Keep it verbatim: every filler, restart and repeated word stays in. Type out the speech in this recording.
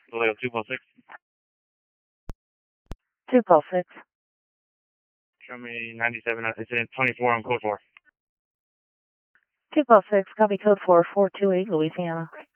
Vallejo two plus six. two plus six. Show me ninety-seven, it's in twenty-four on code four. two plus six, copy code four, four two eight, Louisiana.